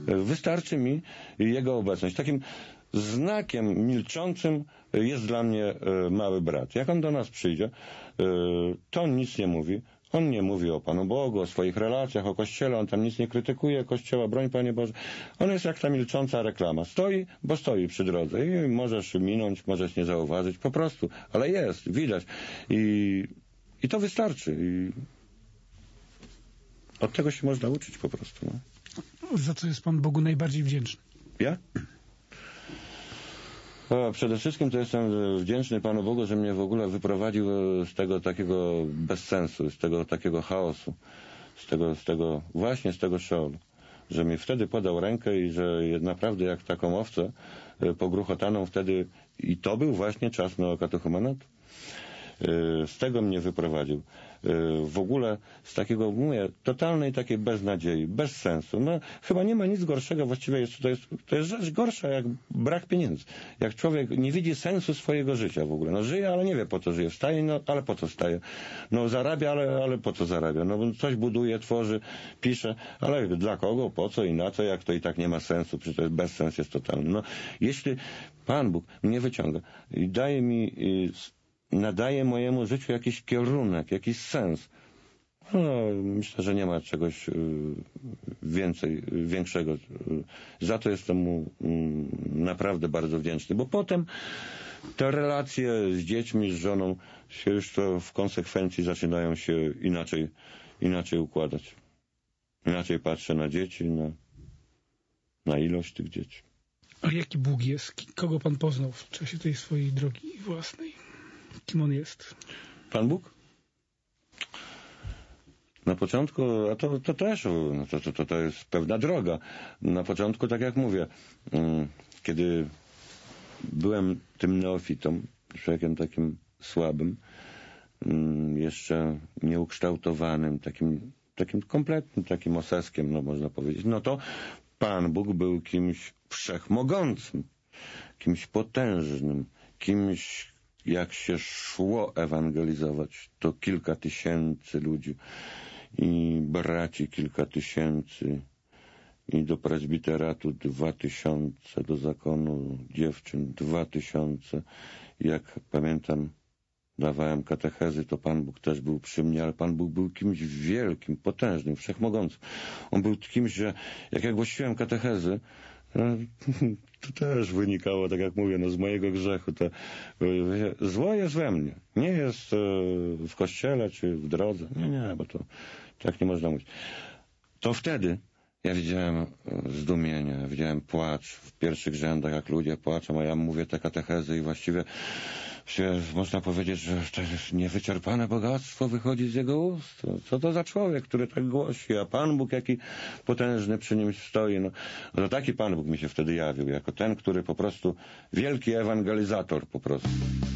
Wystarczy mi jego obecność. Takim znakiem milczącym jest dla mnie mały brat. Jak on do nas przyjdzie, to on nic nie mówi. On nie mówi o Panu Bogu, o swoich relacjach, o Kościele, on tam nic nie krytykuje Kościoła, broń Panie Boże. On jest jak ta milcząca reklama. Stoi, bo stoi przy drodze i możesz minąć, możesz nie zauważyć, po prostu. Ale jest, widać. I to wystarczy. I od tego się można uczyć po prostu. No. Za co jest Pan Bogu najbardziej wdzięczny? Ja? Przede wszystkim to jestem wdzięczny Panu Bogu, że mnie w ogóle wyprowadził z tego takiego bezsensu, z tego takiego chaosu, z tego Szeolu. Że mi wtedy podał rękę i że naprawdę jak taką owcę pogruchotaną wtedy, i to był właśnie czas na katechumenatu. Z tego mnie wyprowadził. W ogóle z takiego, mówię, totalnej takiej beznadziei, bez sensu. No, chyba nie ma nic gorszego, właściwie to jest rzecz gorsza jak brak pieniędzy. Jak człowiek nie widzi sensu swojego życia w ogóle. No żyje, ale nie wie po co żyje. Wstaje, no ale po co wstaje. No zarabia, ale po co zarabia. No coś buduje, tworzy, pisze, ale dla kogo, po co i na co, jak to i tak nie ma sensu, przecież to jest bezsens jest totalny. No, jeśli Pan Bóg mnie wyciąga i daje mi nadaje mojemu życiu jakiś kierunek, jakiś sens. No, myślę, że nie ma czegoś większego. Za to jestem mu naprawdę bardzo wdzięczny, bo potem te relacje z dziećmi, z żoną się już to w konsekwencji zaczynają się inaczej układać. Inaczej patrzę na dzieci, na ilość tych dzieci. A jaki Bóg jest? Kogo Pan poznał w czasie tej swojej drogi własnej? Kim on jest? Pan Bóg? Na początku, a to też, to jest pewna droga. Na początku, tak jak mówię, kiedy byłem tym neofitą, człowiekiem takim słabym, jeszcze nieukształtowanym, takim kompletnym, takim oseskiem, no można powiedzieć, no to Pan Bóg był kimś wszechmogącym, kimś potężnym, kimś, jak się szło ewangelizować, to kilka tysięcy ludzi i braci kilka tysięcy i do prezbiteratu 2000, do zakonu dziewczyn 2000. Jak pamiętam, dawałem katechezy, to Pan Bóg też był przy mnie, ale Pan Bóg był kimś wielkim, potężnym, wszechmogącym. On był kimś, że jak głosiłem katechezy, to też wynikało, tak jak mówię, no z mojego grzechu. Zło jest we mnie. Nie jest w kościele czy w drodze. Nie, bo to tak nie można mówić. To wtedy ja widziałem zdumienie, widziałem płacz w pierwszych rzędach, jak ludzie płaczą, a ja mówię te katechezy i właściwie można powiedzieć, że to jest niewyczerpane bogactwo wychodzi z jego ust. Co to za człowiek, który tak głosi, a Pan Bóg jaki potężny przy nim stoi. No to taki Pan Bóg mi się wtedy jawił, jako ten, który po prostu wielki ewangelizator po prostu.